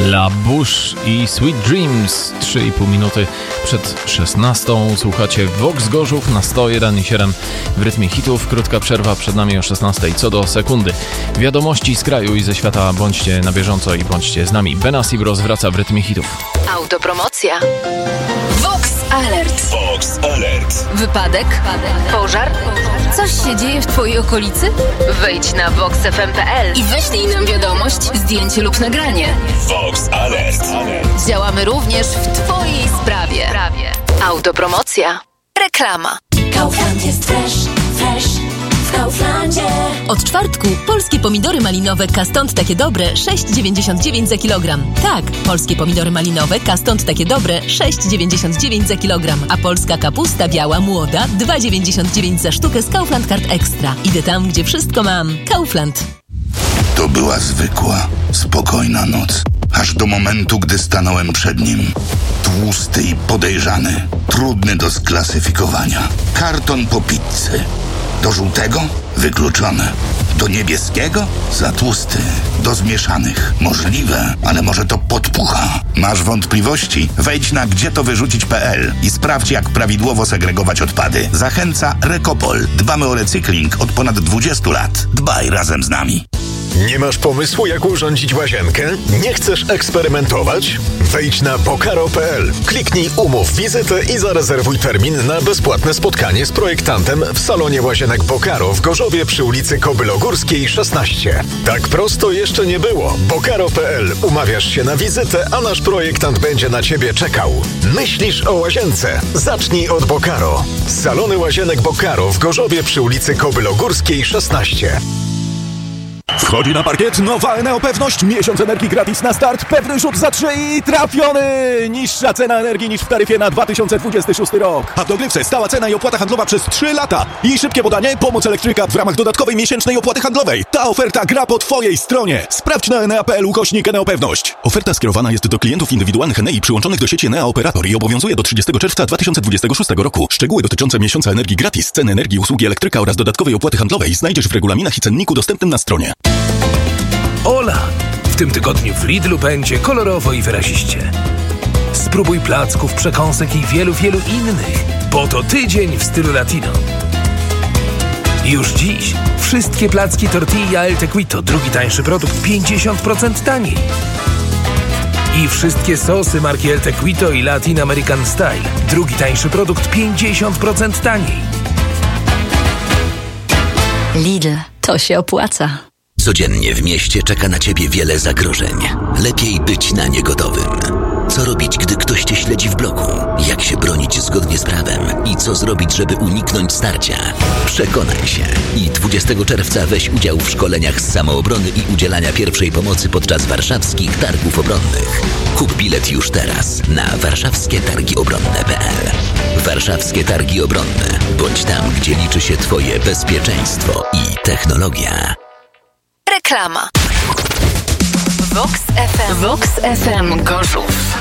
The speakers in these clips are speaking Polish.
La Bouche i Sweet Dreams. 3,5 minuty przed 16. Słuchacie Vox Gorzów na 101,7 w rytmie hitów. Krótka przerwa przed nami o 16. Co do sekundy. Wiadomości z kraju i ze świata. Bądźcie na bieżąco i bądźcie z nami. Benassi Bros wraca w rytmie hitów. Autopromocja. Vox Alert. Vox Alert. Wypadek? Pożar? Coś się dzieje w twojej okolicy? Wejdź na voxfm.pl i wyślij nam wiadomość, zdjęcie lub nagranie. Vox Alert. Działamy również w twojej sprawie. Autopromocja. Reklama. Kaufland jest fresh w Kauflandzie. Od czwartku polskie pomidory malinowe Kastąd takie dobre 6,99 za kilogram. Tak, polskie pomidory malinowe Kastąd takie dobre 6,99 za kilogram. A polska kapusta biała młoda 2,99 za sztukę z Kaufland Card Extra. Idę tam, gdzie wszystko mam. Kaufland. To była zwykła, spokojna noc. Aż do momentu, gdy stanąłem przed nim. Tłusty i podejrzany. Trudny do sklasyfikowania. Karton po pizzy. Do żółtego? Wykluczone. Do niebieskiego? Za tłusty. Do zmieszanych? Możliwe, ale może to podpucha. Masz wątpliwości? Wejdź na gdzietowyrzucić.pl i sprawdź, jak prawidłowo segregować odpady. Zachęca Recopol. Dbamy o recykling od ponad 20 lat. Dbaj razem z nami. Nie masz pomysłu, jak urządzić łazienkę? Nie chcesz eksperymentować? Wejdź na bokaro.pl, kliknij umów wizytę i zarezerwuj termin na bezpłatne spotkanie z projektantem w salonie łazienek Bokaro w Gorzowie przy ulicy Kobylogórskiej 16. Tak prosto jeszcze nie było. Bokaro.pl. Umawiasz się na wizytę, a nasz projektant będzie na ciebie czekał. Myślisz o łazience? Zacznij od Bokaro. Salony łazienek Bokaro w Gorzowie przy ulicy Kobylogórskiej 16. Wchodzi na parkiet nowa Eneo Pewność. Miesiąc energii gratis na start. Pewny rzut za 3 i trafiony! Niższa cena energii niż w taryfie na 2026 rok. A w dogrywce stała cena i opłata handlowa przez 3 lata. I szybkie podanie, pomoc elektryka w ramach dodatkowej miesięcznej opłaty handlowej. Ta oferta gra po twojej stronie. Sprawdź na enea.pl/Eneo Pewność. Oferta skierowana jest do klientów indywidualnych Enei przyłączonych do sieci Enea Operator i obowiązuje do 30 czerwca 2026 roku. Szczegóły dotyczące miesiąca energii gratis, ceny energii, usługi elektryka oraz dodatkowej opłaty handlowej znajdziesz w regulaminach i cenniku dostępnym na stronie. Ola! W tym tygodniu w Lidlu będzie kolorowo i wyraziście. Spróbuj placków, przekąsek i wielu innych, bo to tydzień w stylu latino. Już dziś wszystkie placki tortilla El Tequito, drugi tańszy produkt, 50% taniej. I wszystkie sosy marki El Tequito i Latin American Style, drugi tańszy produkt, 50% taniej. Lidl, to się opłaca. Codziennie w mieście czeka na ciebie wiele zagrożeń. Lepiej być na nie gotowym. Co robić, gdy ktoś cię śledzi w bloku? Jak się bronić zgodnie z prawem? I co zrobić, żeby uniknąć starcia? Przekonaj się. I 20 czerwca weź udział w szkoleniach z samoobrony i udzielania pierwszej pomocy podczas warszawskich targów obronnych. Kup bilet już teraz na warszawskietargiobronne.pl. Warszawskie Targi Obronne. Bądź tam, gdzie liczy się twoje bezpieczeństwo i technologia. Reklama. Vox FM. Vox FM Gorzów.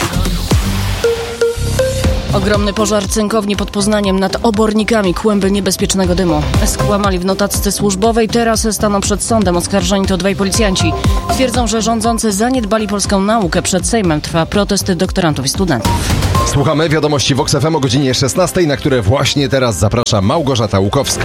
Ogromny pożar cynkowni pod Poznaniem, nad obornikami kłęby niebezpiecznego dymu. Skłamali w notatce służbowej, teraz staną przed sądem. Oskarżeni to 2 policjanci. Twierdzą, że rządzący zaniedbali polską naukę. Przed Sejmem trwa protest doktorantów i studentów. Słuchamy wiadomości Vox FM o godzinie 16, na które właśnie teraz zaprasza Małgorzata Łukowska.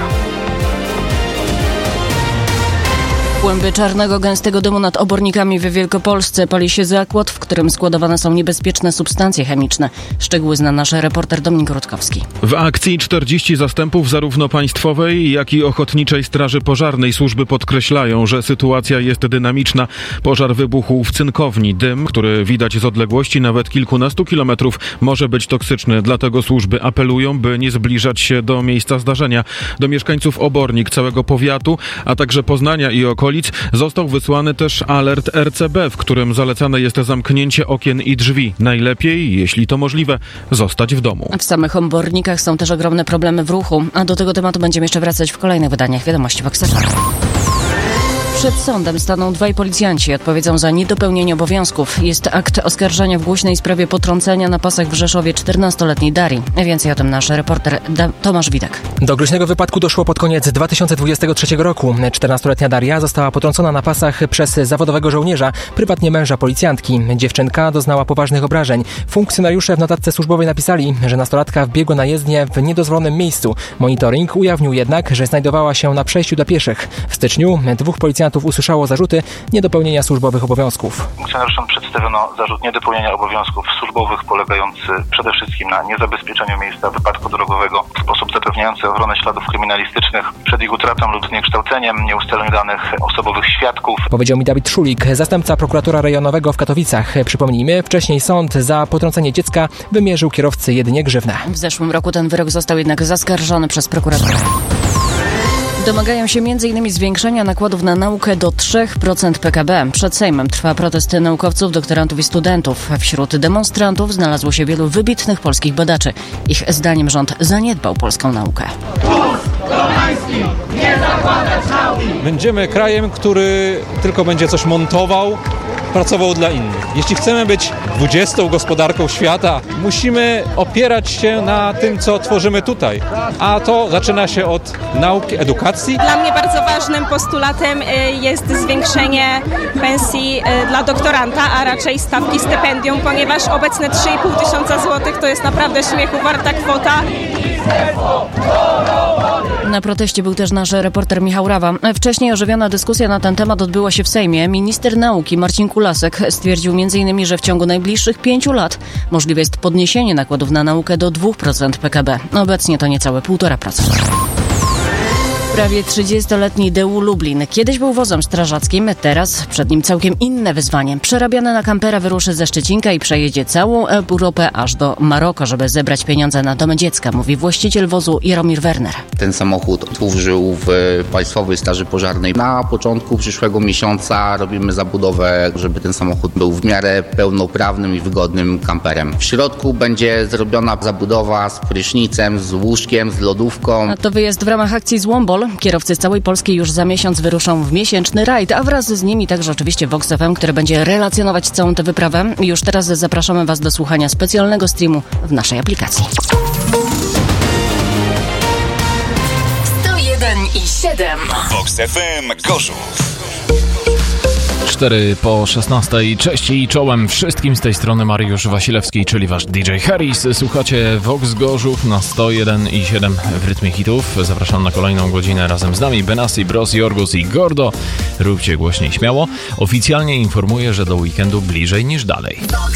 Kłęby czarnego, gęstego dymu nad obornikami w Wielkopolsce. Pali się zakład, w którym składowane są niebezpieczne substancje chemiczne. Szczegóły zna nasz reporter Dominik Rutkowski. W akcji 40 zastępów zarówno państwowej, jak i Ochotniczej Straży Pożarnej służby podkreślają, że sytuacja jest dynamiczna. Pożar wybuchł w cynkowni. Dym, który widać z odległości nawet kilkunastu kilometrów, może być toksyczny. Dlatego służby apelują, by nie zbliżać się do miejsca zdarzenia. Do mieszkańców Obornik, całego powiatu, a także Poznania i okolic został wysłany też alert RCB, w którym zalecane jest zamknięcie okien i drzwi. Najlepiej, jeśli to możliwe, zostać w domu. W samych Obornikach są też ogromne problemy w ruchu, a do tego tematu będziemy jeszcze wracać w kolejnych wydaniach Wiadomości Vox FM. Przed sądem staną dwaj policjanci. Odpowiedzą za niedopełnienie obowiązków. Jest akt oskarżenia w głośnej sprawie potrącenia na pasach w Rzeszowie 14-letniej Darii. Więcej o tym nasz reporter Tomasz Widek. Do groźnego wypadku doszło pod koniec 2023 roku. 14-letnia Daria została potrącona na pasach przez zawodowego żołnierza, prywatnie męża policjantki. Dziewczynka doznała poważnych obrażeń. Funkcjonariusze w notatce służbowej napisali, że nastolatka wbiegła na jezdnię w niedozwolonym miejscu. Monitoring ujawnił jednak, że znajdowała się na przejściu dla pieszych. W styczniu dwóch policjantów usłyszało zarzuty niedopełnienia służbowych obowiązków. Funkcjonariuszom przedstawiono zarzut niedopełnienia obowiązków służbowych polegający przede wszystkim na niezabezpieczeniu miejsca wypadku drogowego w sposób zapewniający ochronę śladów kryminalistycznych przed ich utratą lub zniekształceniem, nieustaleniu danych osobowych świadków. Powiedział mi Dawid Szulik, zastępca prokuratora rejonowego w Katowicach. Przypomnijmy, wcześniej sąd za potrącenie dziecka wymierzył kierowcy jedynie grzywnę. W zeszłym roku ten wyrok został jednak zaskarżony przez prokuratora. Domagają się m.in. zwiększenia nakładów na naukę do 3% PKB. Przed Sejmem trwa protest naukowców, doktorantów i studentów. Wśród demonstrantów znalazło się wielu wybitnych polskich badaczy. Ich zdaniem rząd zaniedbał polską naukę. Będziemy krajem, który tylko będzie coś montował, pracował dla innych. Jeśli chcemy być 20. gospodarką świata, musimy opierać się na tym, co tworzymy tutaj. A to zaczyna się od nauki, edukacji. Dla mnie bardzo ważnym postulatem jest zwiększenie pensji dla doktoranta, a raczej stawki stypendium, ponieważ obecne 3,5 tysiąca złotych to jest naprawdę śmiechu warta kwota. Na proteście był też nasz reporter Michał Rawa. Wcześniej ożywiona dyskusja na ten temat odbyła się w Sejmie. Minister nauki Marcin Kulasek stwierdził m.in., że w ciągu najbliższych 5 lat możliwe jest podniesienie nakładów na naukę do 2% PKB. Obecnie to niecałe 1,5%. Prawie 30-letni DU Lublin. Kiedyś był wozem strażackim, teraz przed nim całkiem inne wyzwanie. Przerabiany na kampera wyruszy ze Szczecinka i przejedzie całą Europę aż do Maroka, żeby zebrać pieniądze na domy dziecka, mówi właściciel wozu Jaromir Werner. Ten samochód służył w Państwowej Straży Pożarnej. Na początku przyszłego miesiąca robimy zabudowę, żeby ten samochód był w miarę pełnoprawnym i wygodnym kamperem. W środku będzie zrobiona zabudowa z prysznicem, z łóżkiem, z lodówką. A to wyjazd w ramach akcji Złombol. Kierowcy z całej Polski już za miesiąc wyruszą w miesięczny rajd, a wraz z nimi także oczywiście Vox FM, który będzie relacjonować całą tę wyprawę. Już teraz zapraszamy Was do słuchania specjalnego streamu w naszej aplikacji. 101,7 Vox FM Gorzów. 4 po 16. Cześć i czołem wszystkim, z tej strony Mariusz Wasilewski, czyli wasz DJ Harris. Słuchacie Vox Gorzów na 101,7 w rytmie hitów. Zapraszam na kolejną godzinę razem z nami. Benassi, Bros, Jorgos i Gordo. Róbcie głośniej śmiało. Oficjalnie informuję, że do weekendu bliżej niż dalej.